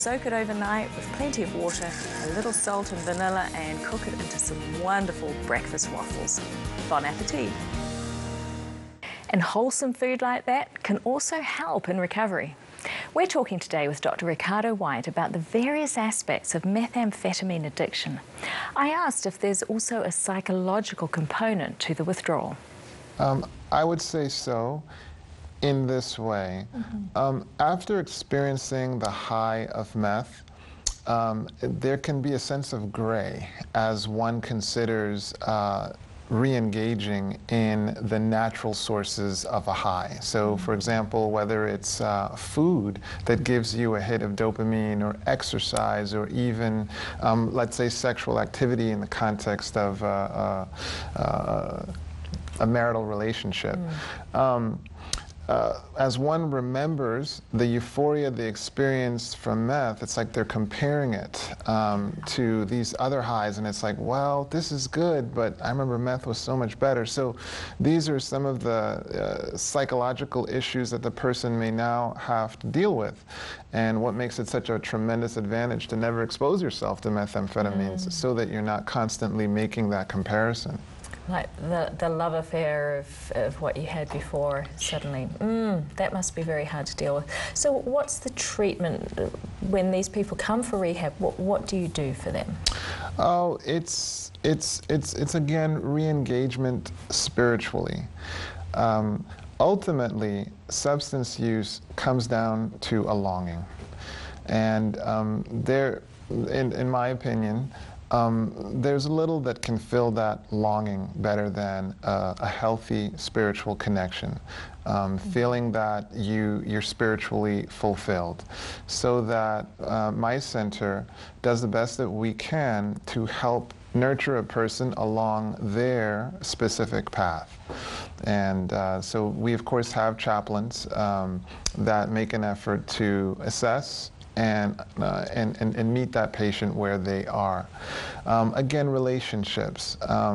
Soak it overnight with plenty of water, a little salt and vanilla, and cook it into some wonderful breakfast waffles. Bon appetit! And wholesome food like that can also help in recovery. We're talking today with Dr. Ricardo White about the various aspects of methamphetamine addiction. I asked if there's also a psychological component to the withdrawal. I would say so in this way. After experiencing the high of meth, there can be a sense of gray as one considers re-engaging in the natural sources of a high. So, for example, whether it's food that gives you a hit of dopamine, or exercise, or even, let's say, sexual activity in the context of a marital relationship. As one remembers the euphoria they experienced from meth, it's like they're comparing it to these other highs, and it's like, well, this is good, but I remember meth was so much better. So these are some of the psychological issues that the person may now have to deal with, and what makes it such a tremendous advantage to never expose yourself to methamphetamines so that you're not constantly making that comparison. Like the love affair of what you had before, suddenly, that must be very hard to deal with. So what's the treatment when these people come for rehab? What do you do for them? Oh, it's again, re-engagement spiritually. Ultimately, substance use comes down to a longing. And in my opinion, there's little that can fill that longing better than a healthy spiritual connection, feeling that you're spiritually fulfilled. So that my center does the best that we can to help nurture a person along their specific path. And so we, of course, have chaplains that make an effort to assess and meet that patient where they are. Again, relationships.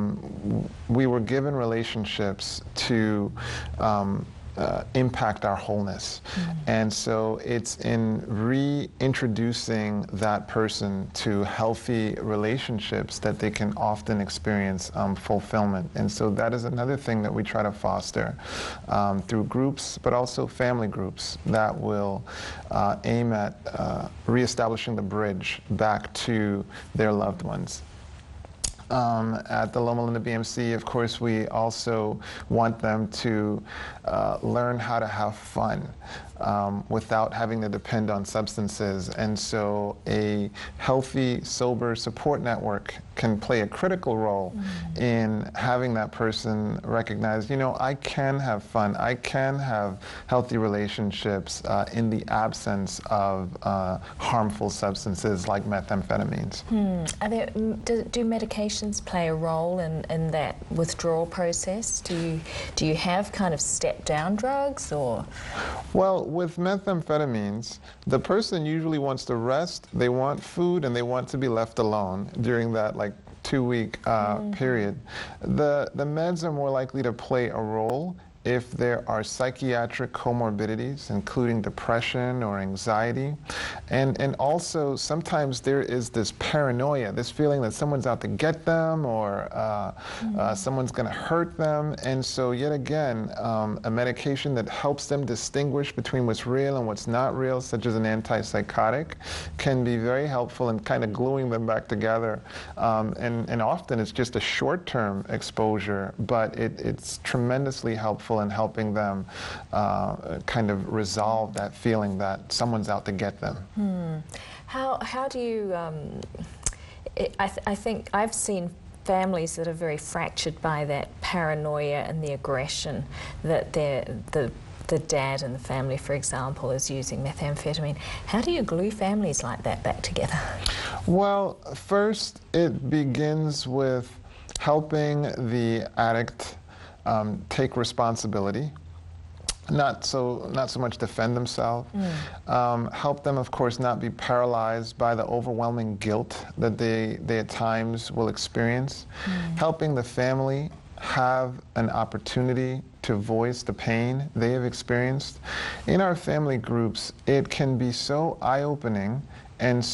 We were given relationships to impact our wholeness. And so it's in reintroducing that person to healthy relationships that they can often experience fulfillment. And so that is another thing that we try to foster through groups, but also family groups that will aim at reestablishing the bridge back to their loved ones. At the Loma Linda BMC, of course, we also want them to learn how to have fun without having to depend on substances. And so a healthy, sober support network can play a critical role in having that person recognize, you know, I can have fun, I can have healthy relationships in the absence of harmful substances like methamphetamines. Do medications play a role in that withdrawal process? Do you have kind of step-down drugs, or? Well, with methamphetamines, the person usually wants to rest, they want food, and they want to be left alone during that like 2-week period. The meds are more likely to play a role if there are psychiatric comorbidities, including depression or anxiety. And also, sometimes there is this paranoia, this feeling that someone's out to get them, or someone's gonna hurt them. And so, yet again, a medication that helps them distinguish between what's real and what's not real, such as an antipsychotic, can be very helpful in kind of gluing them back together. And often it's just a short-term exposure, but it's tremendously helpful in helping them kind of resolve that feeling that someone's out to get them. How do you, I think I've seen families that are very fractured by that paranoia and the aggression that the dad in the family, for example, is using methamphetamine. How do you glue families like that back together? Well, first it begins with helping the addict take responsibility, not so much defend themselves. Help them, of course, not be paralyzed by the overwhelming guilt that they at times will experience. Helping the family have an opportunity to voice the pain they have experienced. In our family groups, it can be so eye-opening And